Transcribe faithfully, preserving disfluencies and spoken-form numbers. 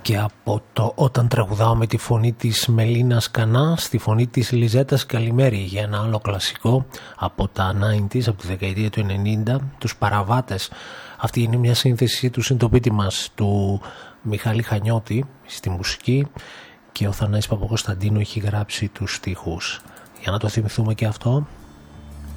Και από το «Όταν τραγουδάω» με τη φωνή της Μελίνας Κανά στη φωνή της Λιζέτας Καλημέρη για ένα άλλο κλασικό από τα ενενήντα, από τη δεκαετία του ενενήντα, τους Παραβάτες. Αυτή είναι μια σύνθεση του συντοπίτη μας, του Μιχάλη Χανιώτη στη μουσική, και ο Θανάσης Παπακοσταντίνου έχει γράψει τους στίχους. Για να το θυμηθούμε και αυτό.